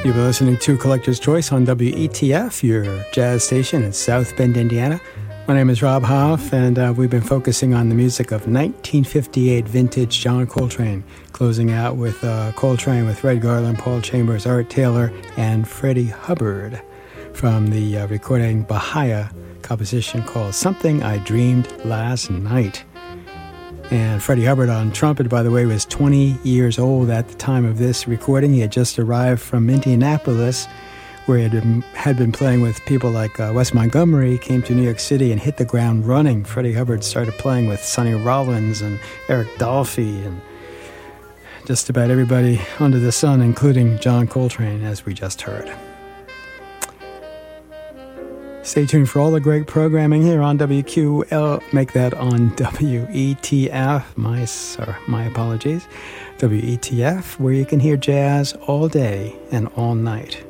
You've been listening to Collector's Choice on WETF, your jazz station in South Bend, Indiana. My name is Rob Hoff, and we've been focusing on the music of 1958 vintage John Coltrane, closing out with Coltrane with Red Garland, Paul Chambers, Art Taylor, and Freddie Hubbard from the recording Bahia composition called Something I Dreamed Last Night. And Freddie Hubbard on trumpet, by the way, was 20 years old at the time of this recording. He had just arrived from Indianapolis, where he had been playing with people like Wes Montgomery, came to New York City and hit the ground running. Freddie Hubbard started playing with Sonny Rollins and Eric Dolphy and just about everybody under the sun, including John Coltrane, as we just heard. Stay tuned for all the great programming here on WQL. Make that on WETF. My apologies. WETF, where you can hear jazz all day and all night.